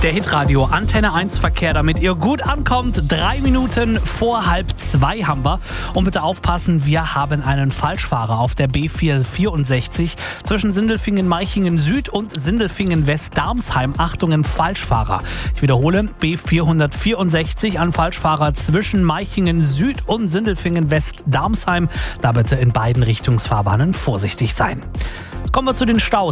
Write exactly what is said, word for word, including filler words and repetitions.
Der Hitradio Antenne eins Verkehr, damit ihr gut ankommt. Drei Minuten vor halb zwei haben wir. Und bitte aufpassen, wir haben einen Falschfahrer auf der B vierhundertvierundsechzig zwischen Sindelfingen-Marchingen Süd und Sindelfingen-West-Darmsheim. Achtung, ein Falschfahrer. Ich wiederhole, B vierhundertvierundsechzig, ein Falschfahrer zwischen Marchingen Süd und Sindelfingen-West-Darmsheim. Da bitte in beiden Richtungsfahrbahnen vorsichtig sein. Kommen wir zu den Staus.